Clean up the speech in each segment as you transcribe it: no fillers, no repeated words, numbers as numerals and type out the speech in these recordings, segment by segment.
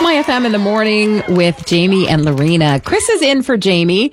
My FM in the morning with Jamie and Lorena. Chris is in for Jamie,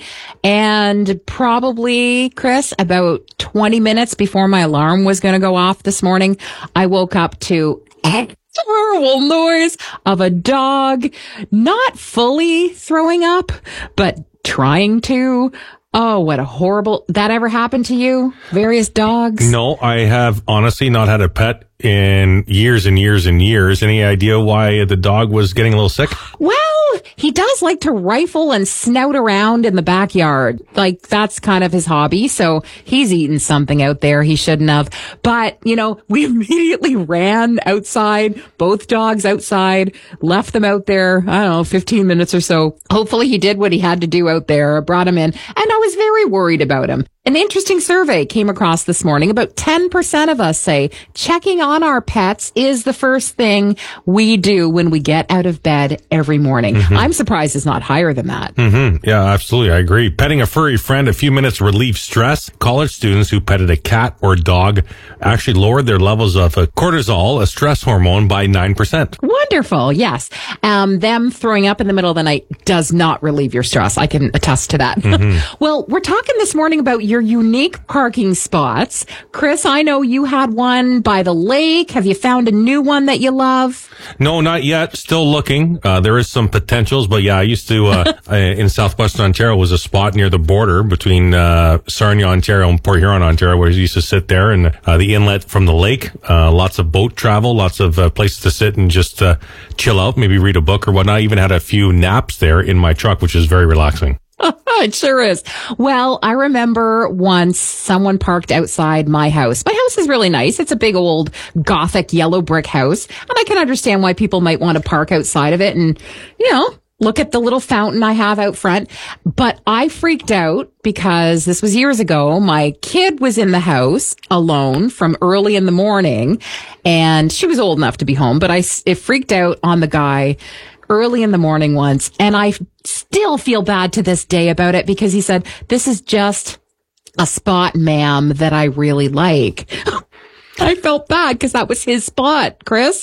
and probably, Chris, about 20 minutes before my alarm was going to go off this morning, I woke up to a horrible noise of a dog not fully throwing up, but trying to. Oh, what a horrible... That ever happened to you? Various dogs? No, I have honestly not had a pet in years and years and years. Any idea why the dog was getting a little sick? Well, he does like to rifle and snout around in the backyard. Like, that's kind of his hobby. So he's eaten something out there he shouldn't have. But, you know, we immediately ran outside, both dogs outside, left them out there, I don't know, 15 minutes or so. Hopefully he did what he had to do out there, brought him in. And I was very worried about him. An interesting survey came across this morning. About 10% of us say checking on our pets is the first thing we do when we get out of bed every morning. Mm-hmm. I'm surprised it's not higher than that. Mm-hmm. Yeah, absolutely. I agree. Petting a furry friend, a few minutes relieves stress. College students who petted a cat or dog actually lowered their levels of cortisol, a stress hormone, by 9%. Wonderful. Yes. Them throwing up in the middle of the night does not relieve your stress. I can attest to that. Mm-hmm. Well, we're talking this morning about your unique parking spots. Chris, I know you had one by the lake. Have you found a new one that you love? No, not yet. Still looking. There is some potentials, but yeah, I used to, in southwestern Ontario, was a spot near the border between Sarnia, Ontario and Port Huron, Ontario, where I used to sit there, and the inlet from the lake. Lots of boat travel, lots of places to sit and just chill out, maybe read a book or whatnot. I even had a few naps there in my truck, which is very relaxing. It sure is. Well, I remember once someone parked outside my house. My house is really nice. It's a big old Gothic yellow brick house. And I can understand why people might want to park outside of it and, you know, look at the little fountain I have out front. But I freaked out because this was years ago. My kid was in the house alone from early in the morning, and she was old enough to be home, but it freaked out on the guy early in the morning once, and I still feel bad to this day about it because he said, "This is just a spot, ma'am, that I really like." I felt bad because that was his spot, Chris.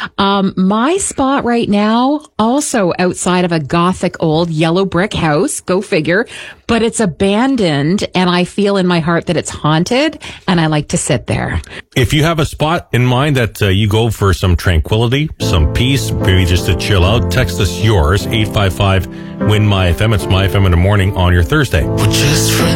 My spot right now, also outside of a Gothic old yellow brick house, go figure, but it's abandoned, and I feel in my heart that it's haunted, and I like to sit there. If you have a spot in mind that you go for some tranquility, some peace, maybe just to chill out, text us yours, 855-WIN-MY-FM. It's My FM in the morning on your Thursday.